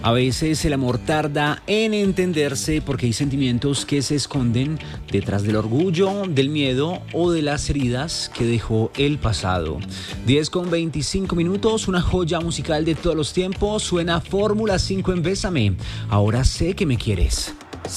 A veces el amor tarda en entenderse porque hay sentimientos que se esconden detrás del orgullo, del miedo o de las heridas que dejó el pasado. 10:25, una joya musical de todos los tiempos. Suena Fórmula 5 en Bésame. Ahora sé que me quieres.